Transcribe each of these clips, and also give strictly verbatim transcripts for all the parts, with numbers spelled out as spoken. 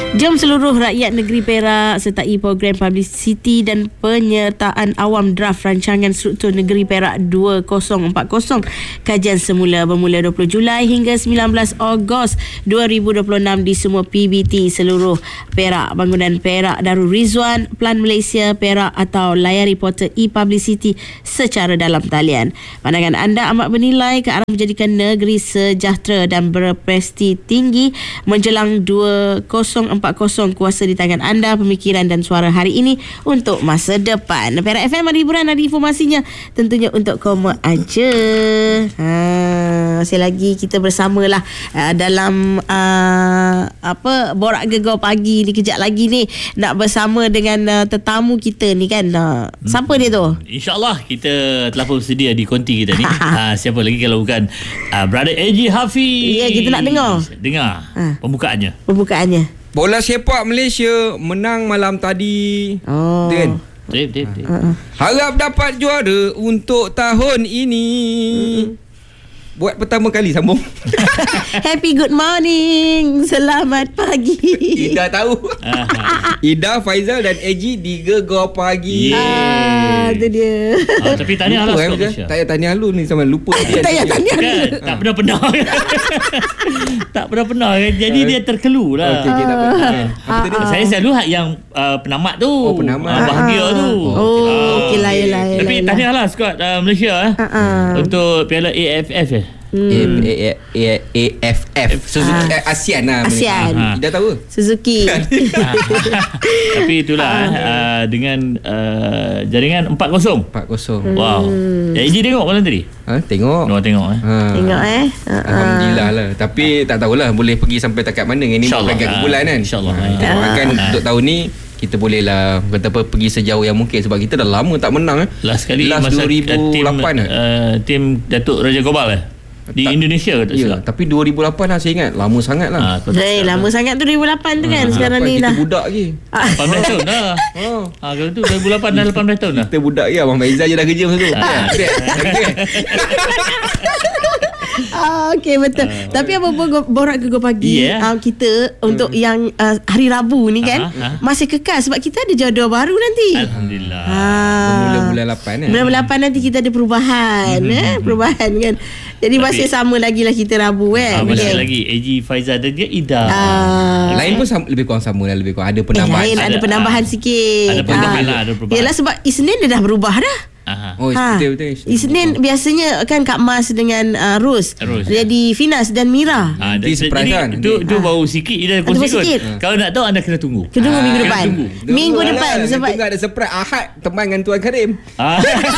Jom seluruh rakyat negeri Perak sertai program publicity dan penyertaan awam draft rancangan struktur negeri Perak dua ribu empat puluh. Kajian semula bermula dua puluh Julai hingga sembilan belas Ogos dua ribu dua puluh enam di semua P B T seluruh Perak. Bangunan Perak Darul Rizwan, Plan Malaysia Perak atau layari portal e-publicity secara dalam talian. Pandangan anda amat bernilai ke arah menjadikan negeri sejahtera dan berprestij tinggi menjelang dua ribu empat puluh. Kuasa di tangan anda, pemikiran dan suara hari ini untuk masa depan. Perak F M ada hiburan, ada informasinya tentunya untuk kamu aja. Ha, masih lagi kita bersamalah uh, dalam uh, apa Borak Gegar Pagi ni. Kejap lagi ni nak bersama dengan uh, tetamu kita ni kan. Uh, hmm. Siapa dia tu? InsyaAllah kita telah pun sedia di konti kita ni. ha, siapa lagi kalau bukan uh, Brother A J Hafiz. Ya, kita nak dengar. Dengar ha. pembukaannya. Pembukaannya. Bola sepak Malaysia menang malam tadi. Oh. Kan? Dip, dip, dip. Uh-uh. Harap dapat juara untuk tahun ini. Mm-hmm. Buat pertama kali sambung. Happy good morning. Selamat pagi. Ida tahu. Ida, Faizal dan A G di Gegar Pagi. Ah, itu dia. Ah, tapi tanya lah eh, tak payah tanya lu ni sama lupa dia. Tak payah tanya. Kan, tak pernah pernah. tak pernah pernah. Jadi dia terkelu lah. Okey, okay, tak apa. Apa tadi? Saya selalu yang uh, penamat tu. Oh, penamat. Uh, bahagia tu. Oh, okey lah, yalah. Tapi tanya lah skuad uh, Malaysia eh. Uh-uh. Untuk Piala A F F eh. Hmm. A, A, A, A F F Suzuki ah. ASEAN lah. ASEAN. Dah tahu Suzuki. Tapi itulah ah. uh, dengan uh, jaringan empat kosong. empat kosong. Wow. Ya, Iji tengok malam tadi? Ha, tengok. Oh, tengok eh. Ha. Tengok eh. Alhamdulillah lah. Tapi tak tahulah boleh pergi sampai takat mana. Ini peringkat bulan kan. InsyaAllah. Ha. Kan untuk tahun ni kita boleh lah kata apa pergi sejauh yang mungkin sebab kita dah lama tak menang eh. Last kali Last masa dua ribu lapan tim, uh, tim Datuk Raja Gobal eh. Di tak, Indonesia tak ya, silap. Tapi dua ribu lapan lah saya ingat. Lama sangat lah. Ha, Hey, lama sangat tu dua ribu lapan tu kan. Ha, sekarang ni dah kita budak lagi. lapan belas tahun dah. Oh. Ha, kalau tu dua ribu lapan dah lapan belas tahun dah. Kita budak lagi. Abang Faizal je dah kerja masa tu. Ah, okey betul. Uh, Tapi apa-apa Borak Gegar Pagi yeah. uh, kita untuk hmm. yang uh, hari Rabu ni kan uh-huh, uh. masih kekal sebab kita ada jadual baru nanti. Alhamdulillah. Ha. Bermula bulan lapan eh. Bulan lapan nanti kita ada perubahan hmm. eh perubahan kan. Jadi tapi, masih sama lagi lah kita Rabu kan. Uh, masih okay. lagi A G Faizal dan dia Ida. Uh, lain pun sama, lebih kurang sama lah, lebih kurang ada penambahan. Eh, lain ada, ada penambahan uh, sikit. Ada perubahan uh, lah, ada perubahan. Yalah sebab Isnin dia dah berubah dah. Aha. Oh, ha. betul betul. Isnin oh. biasanya kan Kak Mas dengan uh, Ros. Ros. Jadi Finas dan Mira. Ha, jadi surprise kan. Itu itu ha. baru sikit ida kongsi kot. Ha. Kalau nak tahu anda kena tunggu. Kena tunggu ha. minggu depan. Tunggu. Minggu Tunggu depan lah. sebab tunggu ada surprise Ahad teman dengan Tuan Karim. Ha.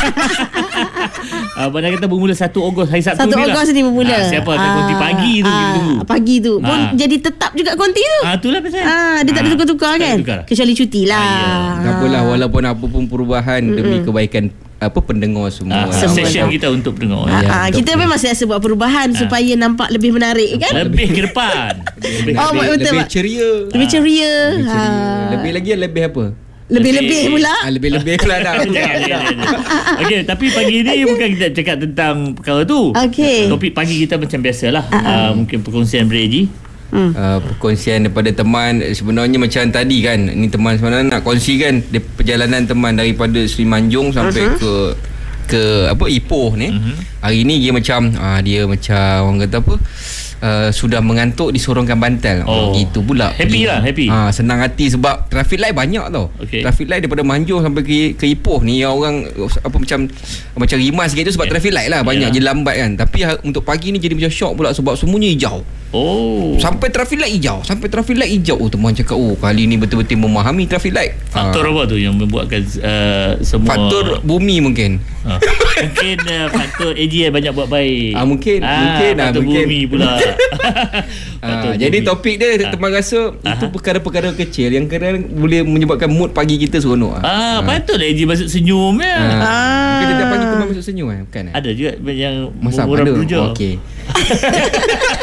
Ah, pada kita bermula satu Ogos hari Sabtu ni lah. satu Ogos ni bermula. Ha, siapa akan konti pagi tu kita tunggu. Pagi tu pun ha. jadi tetap juga konti tu. Ah, itulah pasal. Ah, dia ha. tak ada tukar-tukar kan. Kecuali cuti lah. Tak apalah walaupun apa pun perubahan mm-hmm. demi kebaikan apa pendengar semua. Ah, session kita untuk pendengar. Ah, ya, ah, kita memang masih buat perubahan ah. supaya nampak lebih menarik kan? Lebih ke depan. lebih, oh, lebih, betul, lebih ceria. Lebih ceria. Ah. Lebih, ceria. Ah. lebih lagi lebih apa? Lebih-lebih pula. Ah, lebih-lebih pula dah. Okey, tapi pagi ni bukan kita cakap tentang perkara tu. Okey. Topik pagi kita macam biasalah. Uh-huh. Uh, mungkin perkongsian Breji. Hmm. Uh, perkongsian daripada teman sebenarnya macam tadi kan, ni teman sebenarnya nak kongsikan perjalanan teman daripada Seri Manjung sampai uh-huh. ke ke apa Ipoh ni. Uh-huh. Hari ni dia macam uh, dia macam orang kata apa uh, sudah mengantuk disorongkan bantal. Oh. Gitu pula. Happy lah, happy. Ha, senang hati sebab traffic light banyak tau. Okay. Traffic light daripada Manjung sampai ke, ke Ipoh ni yang orang apa macam macam rimas sikit tu sebab yeah. traffic light lah banyak yeah. je lambat kan. Tapi untuk pagi ni jadi macam shock pula sebab semuanya hijau. Oh. Sampai traffic light hijau, sampai traffic light hijau. Oh, teman cakap, "Oh, kali ni betul-betul memahami traffic light." Faktor ha. apa tu yang membuatkan uh, semua faktor bumi mungkin. Ha. Mungkin uh, faktor A G I banyak buat baik. Ah mungkin, ah, mungkin ah mungkin bumi pula. ah, jadi topik dia teman rasa ah. itu perkara-perkara kecil yang kadang boleh menyebabkan mood pagi kita seronok. Ah, ah. patutlah A G masuk senyum ya. Ah. ah. Mungkin setiap pagi teman masuk senyum kan? Bukan? Ada juga yang murah berujung. Oh, okey.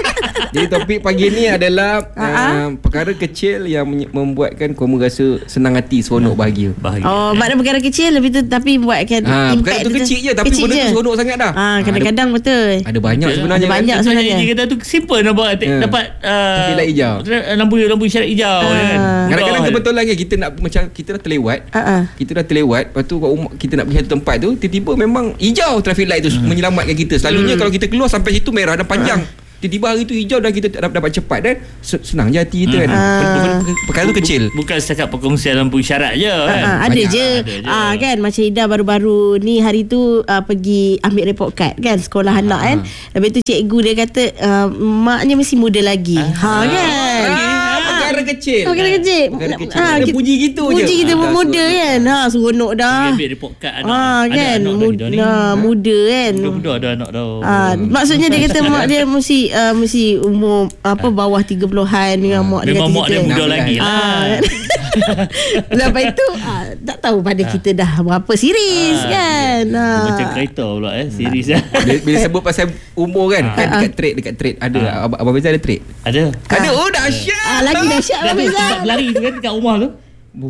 Jadi topik pagi ni adalah uh, perkara kecil yang menye- membuatkan kamu rasa senang hati, seronok, bahagia. Bahagia. Oh, makna perkara kecil lebih tu tapi buatkan Ha, impact perkara tu dia kecil je tapi kecil benda je. tu seronok sangat dah. Ah, kadang-kadang betul. Ada banyak sebenarnya. Ada banyak kan? sebenarnya. Dia kata tu simple nak buat Ya. dapat uh, Traffic light hijau. Lampu lampu isyarat hijau Ah. kan. Kadang-kadang Mudah. kebetulan kan kita nak macam kita dah terlewat. Ah, ah. Kita dah terlewat, lepas tu kat rumah, kita nak pergi satu tempat tu, tiba-tiba memang hijau traffic light tu hmm. menyelamatkan kita. Selalunya hmm. kalau kita keluar sampai situ merah dan panjang. Ah. Tiba-tiba hari tu hijau dan kita dapat, dapat cepat dan senang je hati kita kan. Ah. Perkara tu kecil. Bukan setakat perkongsian lampu isyarat je kan. Ah, ada Banyak. je. Ada je. Ah, kan macam Ida baru-baru ni hari tu uh, pergi ambil report card kan sekolah anak kan. Lepas tu cikgu dia kata uh, maknya mesti muda lagi. Ha kan. Ah, perkara kecil. Perkara kecil. Perkara kecil. Ah, Dia kita- puji gitu je. Puji kita Ah, pun dah muda seronok. kan. Ha seronok dah. Ambil report card anak. Ah Ada kan. anak dah Muda, kita ni. nah, muda kan. Budak-budak ada anak dah. Ah, maksudnya dia kata mak dia mesti uh, mesti umur apa bawah tiga puluhan dengan mak dia Memang kata mak dia kita. muda Enam lagi belas. lah. Ah, lepas itu ah, tak tahu pada kita dah berapa series Ah, kan. Dia Ah. Macam kereta pula eh series lah. Bila, bila sebut pasal umur kan, kan dekat trade dekat trade ada Abang Abang Bezal ada trade. Ada. Ada. Oh dahsyat. Ah, lagi dahsyat Dah Abang tu tempat Bezal. berlari tu kan dekat rumah tu.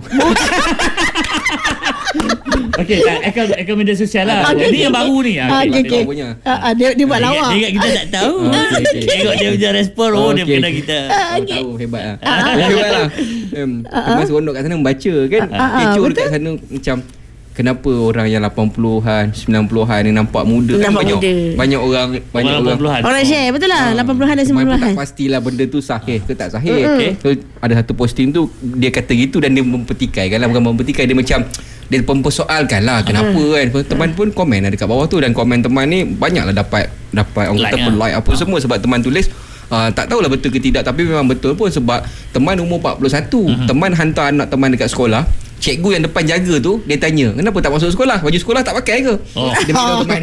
Okey, tak akaun akaun media sosial lah. Okey, Ini okey, yang okey. baru ni. Ah, Okey. okey, okey. punya. Ah, ah, dia dia buat Dia lawak. ingat- Dia ingat kita tak tahu. Oh, okey, okey. Tengok dia punya respon. Oh, dia Okey, kena okey. kita. Oh, tahu hebat lah. Hebat lah. Um, teman seronok kat sana membaca kan. Ah, ah, Kecoh betul. dekat sana macam kenapa orang yang lapan puluhan, sembilan puluhan ni nampak muda. Kan Nampak banyak, muda. banyak orang banyak Orang orang. lapan puluhan. Orang share betul lah lapan puluhan dan Teman sembilan pun puluhan. tak pastilah benda tu sahih ke tak sahih. Mm-mm. Okay. So ada satu posting tu dia kata gitu dan dia mempertikai kan lah, bukan mempertikai, dia macam dia mempersoalkan lah kenapa kan. Teman pun komen lah dekat bawah tu dan komen teman ni banyaklah dapat dapat orang Like kata pun lah. like apa semua sebab teman tulis uh, tak tahulah betul ke tidak tapi memang betul pun sebab teman umur empat puluh satu. Mm-hmm. Teman hantar anak teman dekat sekolah. Cikgu yang depan jaga tu dia tanya kenapa tak masuk sekolah, baju sekolah tak pakai ke? Oh. Dia beritahu teman.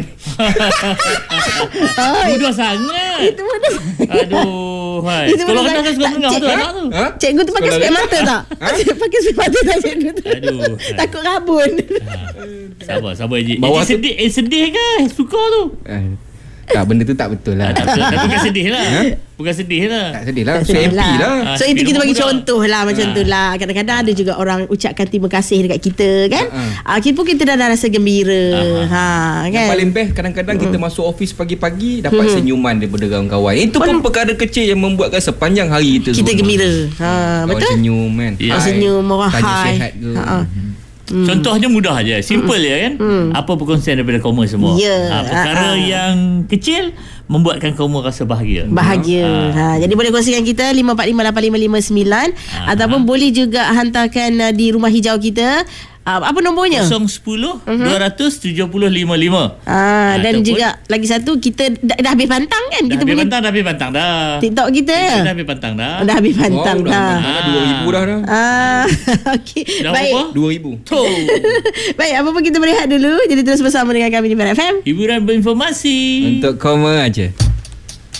Mudah sangat. Itu mana? Aduh, hai. Itu Sekolah betul. rendah kan sekolah Tak, rendah tu cik, anak tu. Ha? Cikgu tu pakai Sekolah spek rendah. mata tak? Pakai spek mata tak cikgu tu? Aduh. Takut rabun. Sabar, sabar je. Bawah Bawah tu- sedih, eh sedih ke? Suka tu. Eh, tak, benda tu tak betul lah. Tak, tak, tak, bukan sedih lah. Ha? Bukan sedih lah. Tak sedih lah. Tak So sedih happy lah. Ah, So itu happy kita nombor bagi muda. contoh lah macam Ah. tu lah. Kadang-kadang ada juga orang ucapkan terima kasih dekat kita kan. Ah, Ah, kita pun kita dah, dah rasa gembira. Ha Yang kan. paling best kadang-kadang kita masuk office pagi-pagi dapat senyuman daripada kawan-kawan. Itu pun perkara kecil yang membuatkan sepanjang hari kita Kita seronok. gembira. Ha Kawan betul? senyum kan. Ya. Ah, Hai. senyum orang Tanya hai. sihat ke. Ha. ah. Contohnya mudah je. Simple je kan. Apa perkongsian daripada kamu semua. Ya. Ha, perkara Ah, ah. yang kecil membuatkan kamu rasa bahagia. Bahagia. Ha, jadi boleh kongsikan kita lima empat lima lapan lima lima sembilan Ah. ataupun boleh juga hantarkan uh, di rumah hijau kita. Uh, apa nombornya? kosong sepuluh dua ratus tujuh puluh lima lima. Ah, dan Ataupun- juga lagi satu kita dah, dah habis pantang kan? Dah Kita habis punya pantang, dah habis pantang dah. TikTok kita. Kita dah habis pantang dah. Dah habis pantang Wow, dah. dah dua ribu dah dah. Ah, okey. Dah Baik. berapa? dua ribu. Tu. Baik, apa pun kita berehat dulu. Jadi terus bersama dengan kami di Mac F M. Hiburan berinformasi. Untuk koma aja.